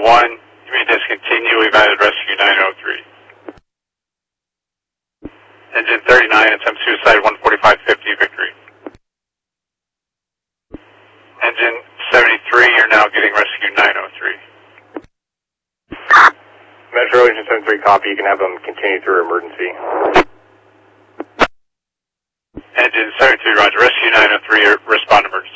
1, you may discontinue. We've added rescue 903. Engine 39, attempt suicide 14550, Victory. Engine 73, you're now getting rescue 903. Metro Engine 73, copy. You can have them continue through emergency. Engine 73, roger. Rescue 903, respond emergency.